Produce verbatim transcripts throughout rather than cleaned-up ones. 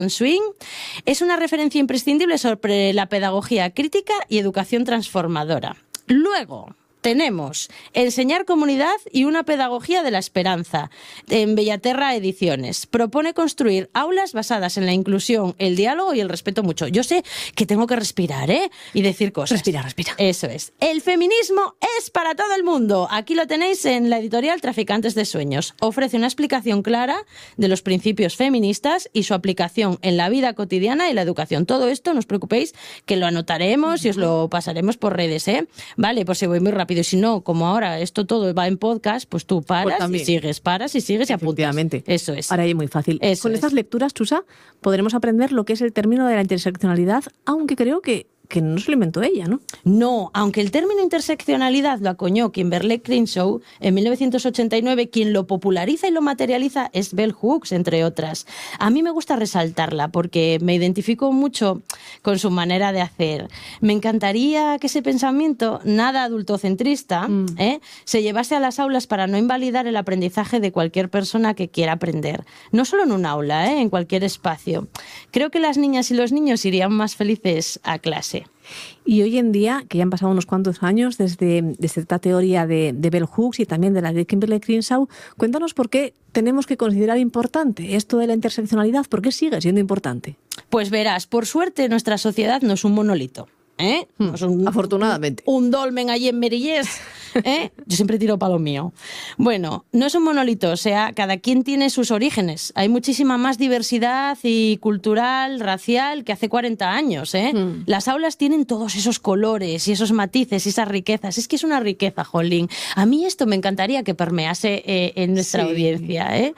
Swing es una referencia imprescindible sobre la pedagogía crítica y educación transformadora. Luego tenemos Enseñar Comunidad y una pedagogía de la esperanza, en Bellaterra Ediciones. Propone construir aulas basadas en la inclusión, el diálogo y el respeto mutuo. Yo sé que tengo que respirar, ¿eh? Y decir cosas. Respira, respira. Eso es. El feminismo es para todo el mundo. Aquí lo tenéis en la editorial Traficantes de Sueños. Ofrece una explicación clara de los principios feministas y su aplicación en la vida cotidiana y la educación. Todo esto, no os preocupéis, que lo anotaremos y os lo pasaremos por redes, ¿eh? Vale, pues si voy muy rápido. Y si no, como ahora esto todo va en podcast, pues tú paras pues y sigues, paras y sigues y apuntas. Eso es. Ahora es muy fácil. Eso Con es. estas lecturas, Chusa, podremos aprender lo que es el término de la interseccionalidad, aunque creo que, que no se lo inventó ella, ¿no? No, aunque el término interseccionalidad lo acuñó Kimberlé Crenshaw en mil novecientos ochenta y nueve, quien lo populariza y lo materializa es Bell Hooks, entre otras. A mí me gusta resaltarla porque me identifico mucho con su manera de hacer. Me encantaría que ese pensamiento, nada adultocentrista, mm. ¿eh? se llevase a las aulas para no invalidar el aprendizaje de cualquier persona que quiera aprender. No solo en un aula, ¿eh? en cualquier espacio. Creo que las niñas y los niños irían más felices a clase. Y hoy en día, que ya han pasado unos cuantos años desde, desde esta teoría de, de Bell Hooks y también de la de Kimberlé Crenshaw, cuéntanos por qué tenemos que considerar importante esto de la interseccionalidad, ¿por qué sigue siendo importante? Pues verás, por suerte nuestra sociedad no es un monolito. ¿Eh? Hmm, es un, afortunadamente. Un, un dolmen allí en Merillés. ¿Eh? Yo siempre tiro para lo mío. Bueno, no es un monolito, o sea, cada quien tiene sus orígenes. Hay muchísima más diversidad y cultural, racial, que hace cuarenta años. ¿eh? Hmm. Las aulas tienen todos esos colores y esos matices y esas riquezas. Es que es una riqueza, jolín. A mí esto me encantaría que permease eh, en nuestra sí. audiencia, ¿eh?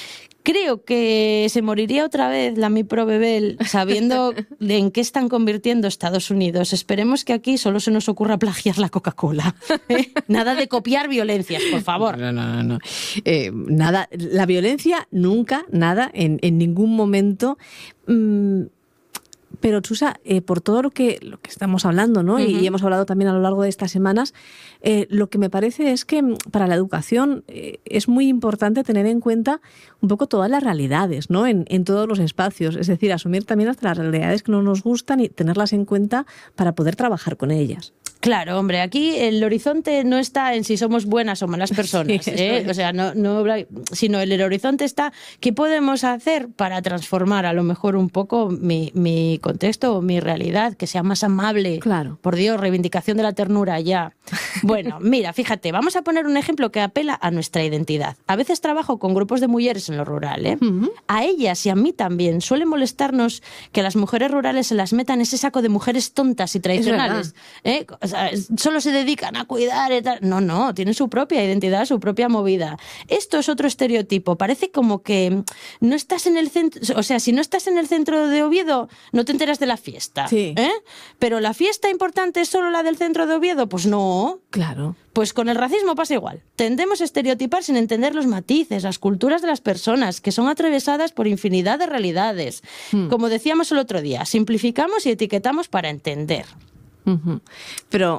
Creo que se moriría otra vez la Mipro Bebel sabiendo en qué están convirtiendo Estados Unidos. Esperemos que aquí solo se nos ocurra plagiar la Coca-Cola. ¿Eh? Nada de copiar violencias, por favor. No, no, no. no. Eh, nada, la violencia nunca, nada, en, en ningún momento. Mmm, Pero, Chusa, eh, por todo lo que, lo que estamos hablando, ¿no? Uh-huh. Y hemos hablado también a lo largo de estas semanas, eh, lo que me parece es que para la educación eh, es muy importante tener en cuenta un poco todas las realidades, ¿no? En, en todos los espacios. Es decir, asumir también hasta las realidades que no nos gustan y tenerlas en cuenta para poder trabajar con ellas. Claro, hombre, aquí el horizonte no está en si somos buenas o malas personas, sí, ¿eh? O sea, no, no, sino el horizonte está qué podemos hacer para transformar a lo mejor un poco mi, mi contexto o mi realidad, que sea más amable. Claro. Por Dios, reivindicación de la ternura ya. Bueno, mira, fíjate, vamos a poner un ejemplo que apela a nuestra identidad. A veces trabajo con grupos de mujeres en lo rural, ¿eh? Uh-huh. A ellas y a mí también suele molestarnos que las mujeres rurales se las metan en ese saco de mujeres tontas y tradicionales, ¿eh? O sea, solo se dedican a cuidar y tal. No, no, tienen su propia identidad, su propia movida. Esto es otro estereotipo. Parece como que no estás en el centro, o sea, si no estás en el centro de Oviedo, no te enteras de la fiesta. Sí. ¿Eh? Pero la fiesta importante es solo la del centro de Oviedo, pues no. Claro. Pues con el racismo pasa igual. Tendemos a estereotipar sin entender los matices, las culturas de las personas, que son atravesadas por infinidad de realidades. Hmm. Como decíamos el otro día, simplificamos y etiquetamos para entender. Uh-huh. Pero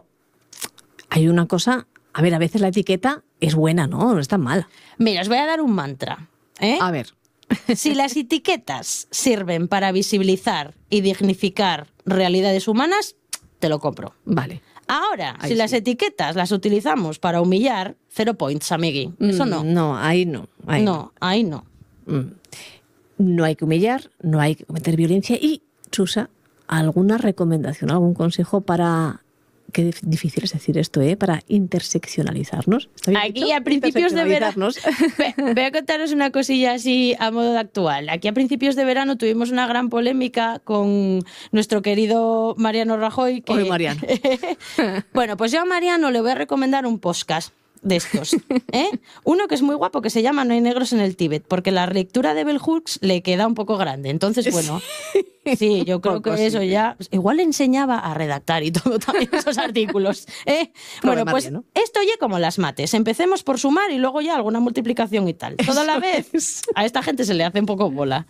hay una cosa, a ver, a veces la etiqueta es buena, ¿no? No es tan mala. Mira, os voy a dar un mantra, ¿eh? A ver. Si las etiquetas sirven para visibilizar y dignificar realidades humanas, te lo compro. Vale. Ahora, ahí si sí. las etiquetas las utilizamos para humillar, cero points, amigui. Eso no. Mm, no, ahí no. Ahí no, no, ahí no. Mm. No hay que humillar, no hay que cometer violencia y, Chusa, ¿alguna recomendación, algún consejo para... Qué difícil es decir esto, ¿eh? Para interseccionalizarnos. Aquí dicho? A principios de verano... Voy a contaros una cosilla así a modo de actual. Aquí a principios de verano tuvimos una gran polémica con nuestro querido Mariano Rajoy. Que... Hoy Mariano. Bueno, pues yo a Mariano le voy a recomendar un podcast de estos, ¿eh? Uno que es muy guapo, que se llama No hay negros en el Tíbet, porque la lectura de Bell Hooks le queda un poco grande. Entonces, bueno, sí, yo creo que eso ya... Igual le enseñaba a redactar y todo también esos artículos, ¿eh? Bueno, pues ¿no? Esto oye como las mates. Empecemos por sumar y luego ya alguna multiplicación y tal. Toda la vez a esta gente se le hace un poco bola.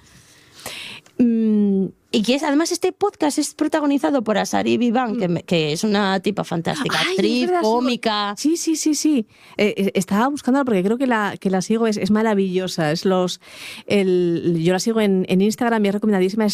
Mm, y que es, además este podcast es protagonizado por Asari Vivan, que, que es una tipa fantástica, Ay, actriz, verdad, cómica. Sí, sí, sí, sí. Eh, estaba buscándola porque creo que la, que la sigo, es, es maravillosa. Es los, el, yo la sigo en, en Instagram y es recomendadísima. Es